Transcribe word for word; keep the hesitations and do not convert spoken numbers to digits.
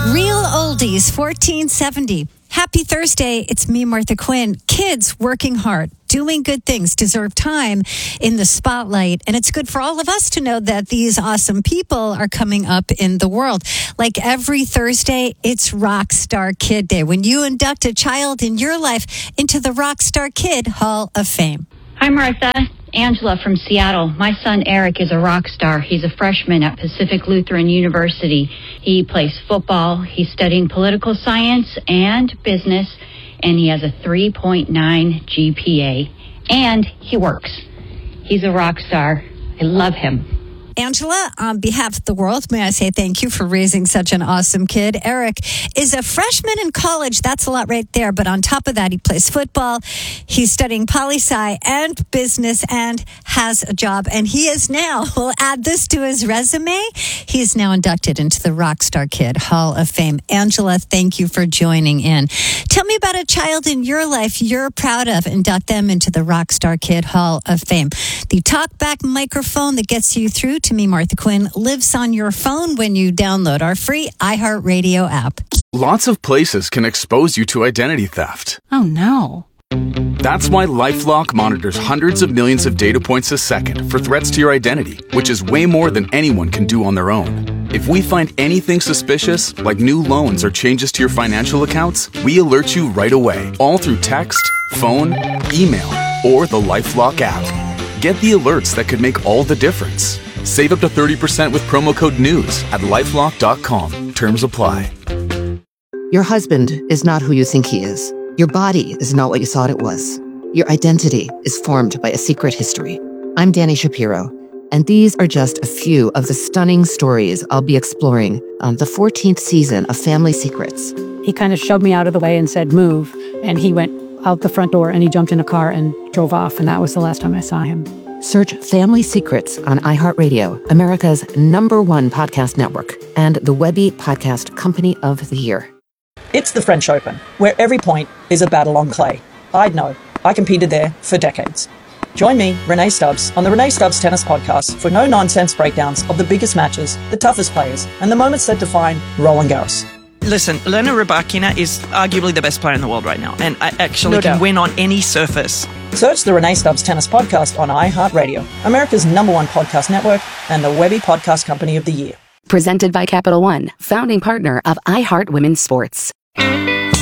Real Oldies, fourteen seventy. Happy Thursday. It's me, Martha Quinn. Kids working hard, doing good things, deserve time in the spotlight. And it's good for all of us to know that these awesome people are coming up in the world. Like every Thursday, it's Rockstar Kid Day, when you induct a child in your life into the Rockstar Kid Hall of Fame. Hi, Martha. Angela from Seattle. My son Eric is a rock star. He's a freshman at Pacific Lutheran University. He plays football. He's studying political science and business, and he has a three point nine G P A. And he works. He's a rock star. I love him. Angela, on behalf of the world, may I say thank you for raising such an awesome kid. Eric is a freshman in college. That's a lot right there. But on top of that, he plays football. He's studying poli-sci and business and has a job. And he is now, we'll add this to his resume, he is now inducted into the Rockstar Kid Hall of Fame. Angela, thank you for joining in. Tell me about a child in your life you're proud of. Induct them into the Rockstar Kid Hall of Fame. The talkback microphone that gets you through to me, Martha Quinn, lives on your phone when you download our free iHeartRadio app. Lots of places can expose you to identity theft. Oh, no. That's why LifeLock monitors hundreds of millions of data points a second for threats to your identity, which is way more than anyone can do on their own. If we find anything suspicious, like new loans or changes to your financial accounts, we alert you right away, all through text, phone, email, or the LifeLock app. Get the alerts that could make all the difference. Save up to thirty percent with promo code NEWS at lifelock dot com. Terms apply. Your husband is not who you think he is. Your body is not what you thought it was. Your identity is formed by a secret history. I'm Danny Shapiro, and these are just a few of the stunning stories I'll be exploring on the fourteenth season of Family Secrets. He kind of shoved me out of the way and said, move. And he went out the front door and he jumped in a car and drove off. And that was the last time I saw him. Search Family Secrets on iHeartRadio, America's number one podcast network, and the Webby Podcast Company of the Year. It's the French Open, where every point is a battle on clay. I'd know. I competed there for decades. Join me, Renee Stubbs, on the Renee Stubbs Tennis Podcast for no-nonsense breakdowns of the biggest matches, the toughest players, and the moments that define Roland Garros. Listen, Elena Rybakina is arguably the best player in the world right now, and I actually No can doubt. win on any surface. Search the Renee Stubbs Tennis Podcast on iHeartRadio, America's number one podcast network, and the Webby Podcast Company of the Year. Presented by Capital One, founding partner of iHeart Women's Sports.